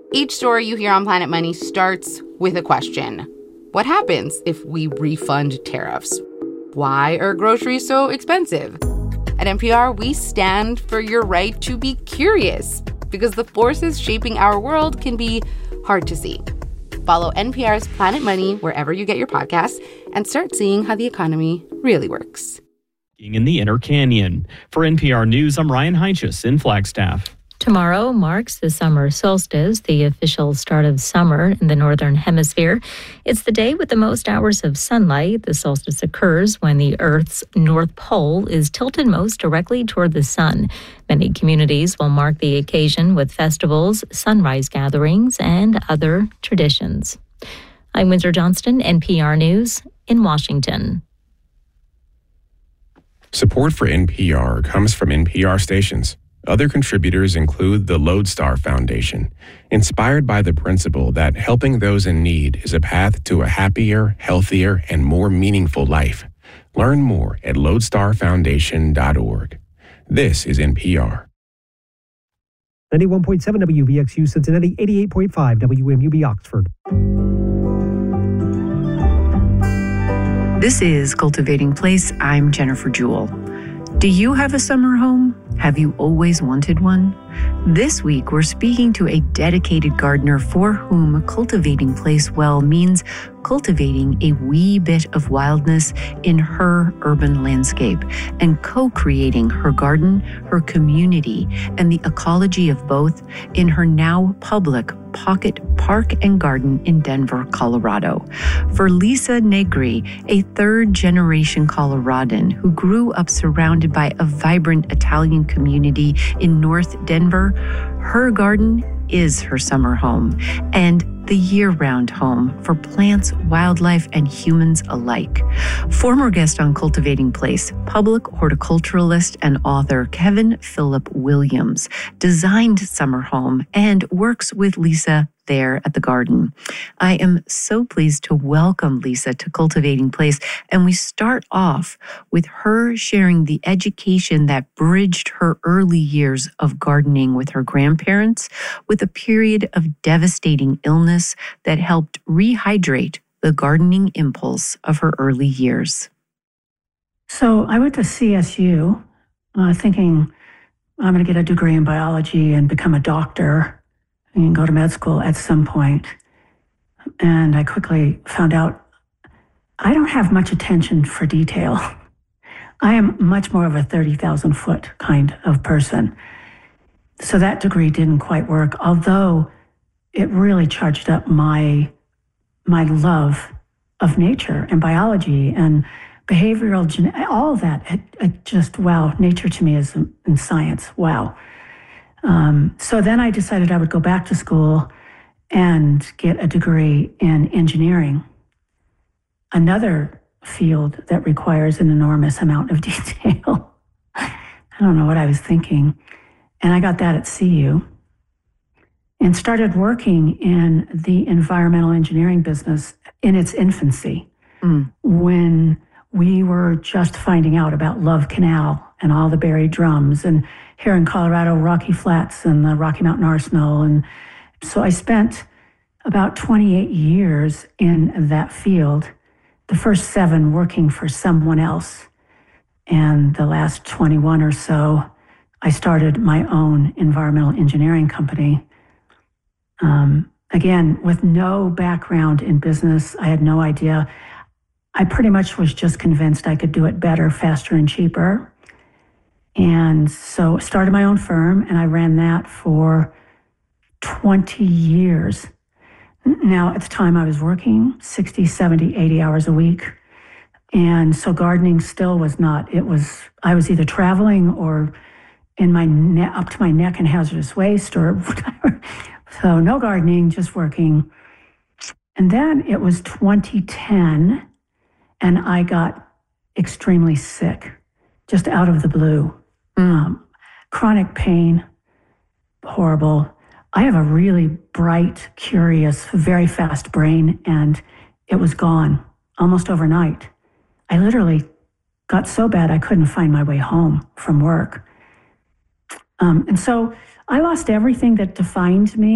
Each story you hear on Planet Money starts with a question. What happens if we refund tariffs? Why are groceries so expensive? At NPR, we stand for your right to be curious because the forces shaping our world can be hard to see. Follow NPR's Planet Money wherever you get your podcasts and start seeing how the economy really works. In the Inner Canyon. For NPR News, I'm Ryan Heichus in Flagstaff. Tomorrow marks the summer solstice, the official start of summer in the Northern Hemisphere. It's the day with the most hours of sunlight. The solstice occurs when the Earth's North Pole is tilted most directly toward the sun. Many communities will mark the occasion with festivals, sunrise gatherings, and other traditions. I'm Windsor Johnston, NPR News in Washington. Support for NPR comes from NPR stations. Other contributors include the Lodestar Foundation, inspired by the principle that helping those in need is a path to a happier, healthier, and more meaningful life. Learn more at lodestarfoundation.org. This is NPR. 91.7 WVXU Cincinnati, 88.5 WMUB Oxford. This is Cultivating Place. I'm Jennifer Jewell. Do you have a summer home? Have you always wanted one? This week, we're speaking to a dedicated gardener for whom cultivating place well means cultivating a wee bit of wildness in her urban landscape and co-creating her garden, her community, and the ecology of both in her now public pocket park and garden in Denver, Colorado. For Lisa Negri, a third-generation Coloradan who grew up surrounded by a vibrant Italian community in North Denver, her garden is her summer home and the year-round home for plants, wildlife, and humans alike. Former guest on Cultivating Place, public horticulturalist and author Kevin Phillip Williams designed Summer Home and works with Lisa there at the garden. I am so pleased to welcome Lisa to Cultivating Place, and we start off with her sharing the education that bridged her early years of gardening with her grandparents with a period of devastating illness that helped rehydrate the gardening impulse of her early years. So I went to CSU thinking I'm going to get a degree in biology and become a doctor and go to med school at some point. And I quickly found out I don't have much attention for detail. I am much more of a 30,000 foot kind of person. So that degree didn't quite work, although it really charged up my love of nature and biology and behavioral, all of that. It just, wow, nature to me is in science, wow. So then I decided I would go back to school and get a degree in engineering, another field that requires an enormous amount of detail. I don't know what I was thinking. And I got that at CU and started working in the environmental engineering business in its infancy when we were just finding out about Love Canal and all the buried drums, and here in Colorado, Rocky Flats and the Rocky Mountain Arsenal. And so I spent about 28 years in that field, the first 7 working for someone else. And the last 21 or so, I started my own environmental engineering company. Again, with no background in business, I had no idea. I pretty much was just convinced I could do it better, faster, and cheaper. And so started my own firm, and I ran that for 20 years. Now, at the time, I was working 60, 70, 80 hours a week. And so gardening still was not, I was either traveling or in my up to my neck in hazardous waste or whatever. So no gardening, just working. And then it was 2010, and I got extremely sick, just out of the blue. Chronic pain, horrible. I have a really bright, curious, very fast brain, and it was gone almost overnight. I literally got so bad I couldn't find my way home from work. And so I lost everything that defined me.